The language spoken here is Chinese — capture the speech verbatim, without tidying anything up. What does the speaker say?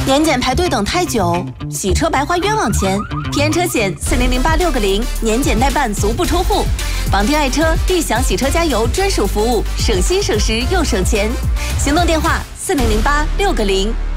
年检排队等太久，洗车白花冤枉钱。平安车险四零零八六个零，年检代办足不出户。绑定爱车，立享洗车加油专属服务，省心省时又省钱。行动电话四零零八六个零。